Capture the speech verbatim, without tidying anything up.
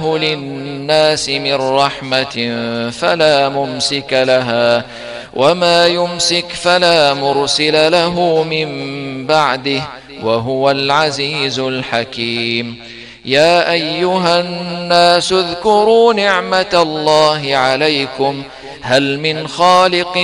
للناس من رحمة فلا ممسك لها وما يمسك فلا مرسل له من بعده وهو العزيز الحكيم. يا أيها الناس اذكروا نعمة الله عليكم هل من خالق